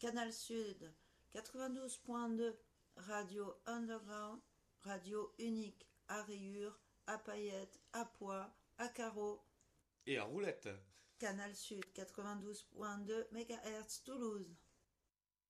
Canal Sud 92.2, Radio Underground, radio unique à rayures, à paillettes, à pois, à carreaux. Et à roulette. Canal Sud 92.2 MHz Toulouse.